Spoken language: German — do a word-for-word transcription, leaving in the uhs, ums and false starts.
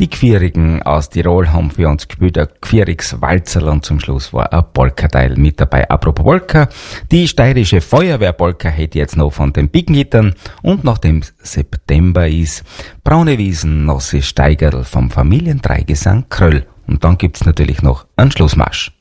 Die Gvierigen aus Tirol haben für uns gespielt ein Gvierigswalzerl und zum Schluss war ein Polka-Teil mit dabei. Apropos Polka, die steirische Feuerwehr-Polka hätte jetzt noch von den Pickengittern und nachdem September ist, braune Wiesen, nasse Steigerl vom Familiendreigesang Kröll. Und dann gibt's natürlich noch einen Schlussmarsch.